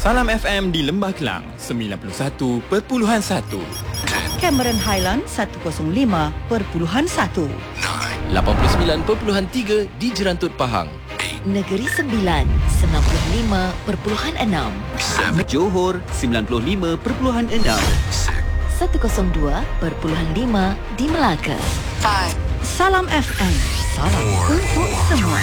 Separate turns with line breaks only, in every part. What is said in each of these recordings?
Salam FM di Lembah Kelang 91.1,
Cameron Highland 105.1,
89.3 di Jerantut Pahang,
Negeri Sembilan 95.6,
Johor 95.6,
102.5 di Melaka.
Salam FM, salam untuk semua.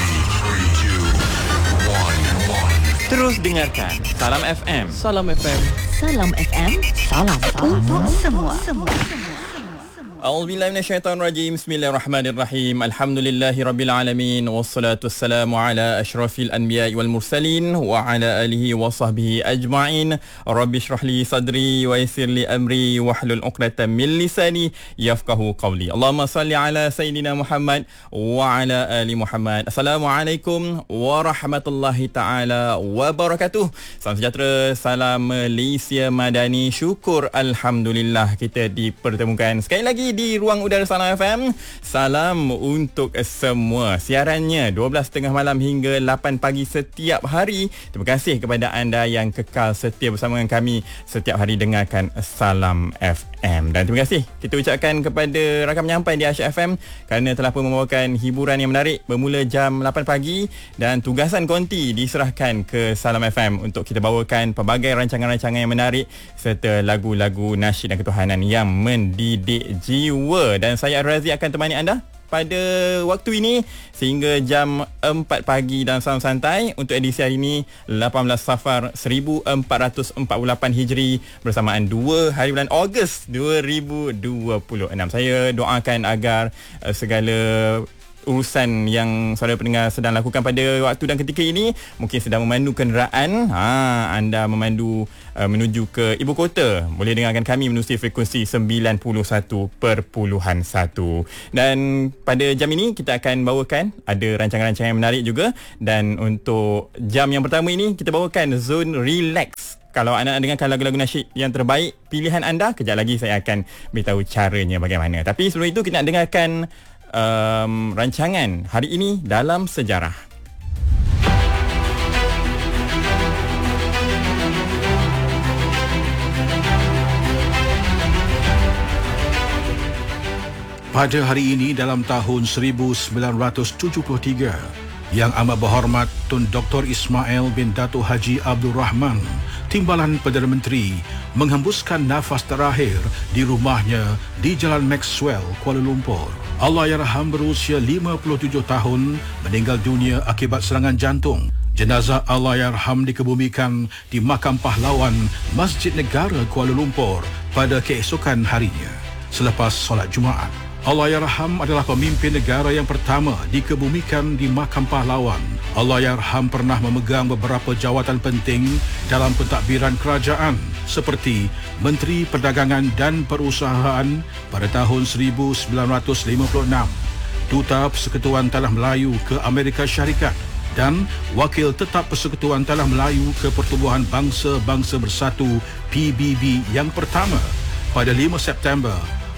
Terus dengarkan Salam FM.
Salam FM.
Salam FM, salam
Untuk semua.
A'udzubillahi minasyaitonirrajim. Bismillahirrahmanirrahim. Alhamdulillahirabbil alamin wassalatu wassalamu ala asyrafil anbiya'i wal mursalin wa ala alihi wa sahbihi ajma'in. Rabbi shrah li sadri wa yassir li amri wahlul 'uqdatam min lisani yafqahu qawli. Allahumma salli ala sayidina Muhammad wa ala ali Muhammad. Assalamualaikum warahmatullahi taala wabarakatuh. Salam sejahtera, salam Malaysia Madani. Syukur alhamdulillah kita dipertemukan sekali lagi di ruang udara Salam FM. Salam untuk semua. Siarannya 12.30 malam hingga 8 pagi setiap hari. Terima kasih kepada anda yang kekal setia bersama dengan kami setiap hari dengarkan Salam FM. Dan terima kasih kita ucapkan kepada rakan penyampai di Asyik FM kerana telah pun membawakan hiburan yang menarik bermula jam 8 pagi dan tugasan konti diserahkan ke Salam FM untuk kita bawakan pelbagai rancangan-rancangan yang menarik serta lagu-lagu nasyid dan ketuhanan yang mendidik jiwa. Dan saya Ar-Razi akan temani anda pada waktu ini sehingga jam 4 pagi dalam Salam Santai untuk edisi hari ini 18 Safar 1448 Hijri bersamaan 2 hari bulan Ogos 2026. Saya doakan agar segala urusan yang saudara pendengar sedang lakukan pada waktu dan ketika ini, mungkin sedang memandu kenderaan, anda memandu menuju ke ibu kota, boleh dengarkan kami menerusi frekuensi 91.1. Dan pada jam ini kita akan bawakan ada rancangan-rancangan yang menarik juga. Dan untuk jam yang pertama ini kita bawakan Zone Relax. Kalau anda nak dengarkan lagu-lagu nasyid yang terbaik pilihan anda, kejap lagi saya akan beritahu caranya bagaimana. Tapi sebelum itu kita nak dengarkan rancangan hari ini dalam sejarah.
Pada hari ini dalam tahun 1973, Yang Amat Berhormat Tun Dr. Ismail bin Dato' Haji Abdul Rahman, Timbalan Perdana Menteri, menghembuskan nafas terakhir di rumahnya di Jalan Maxwell, Kuala Lumpur. Allahyarham berusia 57 tahun meninggal dunia akibat serangan jantung. Jenazah Allahyarham dikebumikan di Makam Pahlawan Masjid Negara Kuala Lumpur pada keesokan harinya selepas solat Jumaat. Allahyarham adalah pemimpin negara yang pertama dikebumikan di Makam Pahlawan. Allahyarham pernah memegang beberapa jawatan penting dalam pentadbiran kerajaan seperti Menteri Perdagangan dan Perusahaan pada tahun 1956, Duta Persekutuan Tanah Melayu ke Amerika Syarikat dan Wakil Tetap Persekutuan Tanah Melayu ke Pertubuhan Bangsa-Bangsa Bersatu PBB yang pertama pada 5 September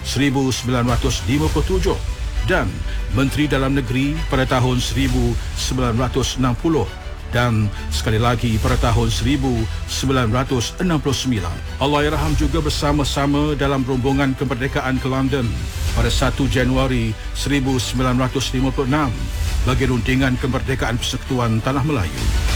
1957 dan Menteri Dalam Negeri pada tahun 1960 dan sekali lagi pada tahun 1969. Allahyarham juga bersama-sama dalam rombongan kemerdekaan ke London pada 1 Januari 1956 bagi rundingan kemerdekaan Persekutuan Tanah Melayu.